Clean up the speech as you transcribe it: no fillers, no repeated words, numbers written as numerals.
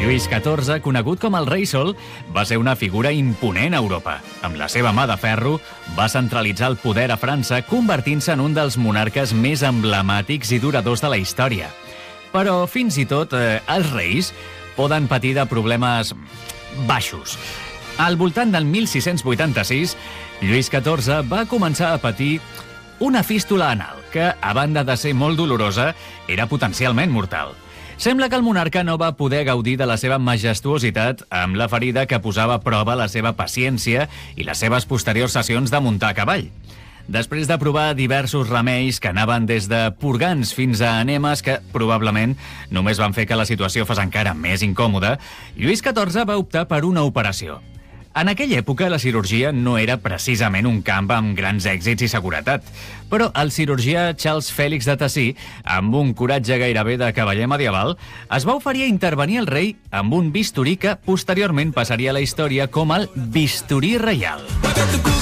Lluís XIV, conegut com el Rei Sol, va ser una figura imponent a Europa. Amb la seva mà de ferro, va centralitzar el poder a França, convertint-se en un dels monarques més emblemàtics i duradors de la història. Però, fins i tot, els reis poden patir de problemes baixos. Al voltant del 1686, Lluís XIV va començar a patir una fístula anal, que, a banda de ser molt dolorosa, era potencialment mortal. Sembla que el monarca no va poder gaudir de la seva majestuositat amb la ferida que posava a prova la seva paciència i les seves posteriors sessions de muntar a cavall. Després de provar diversos remeis que anaven des de purgants fins a enemes que probablement només van fer que la situació fos encara més incòmoda, Lluís XIV va optar per una operació. En aquella època, la cirurgia no era precisament un camp amb grans èxits i seguretat, però el cirurgià Charles Félix de Tassí, amb un coratge gairebé de cavaller medieval, es va oferir a intervenir el rei amb un bisturí que posteriorment passaria a la història com el bisturí reial.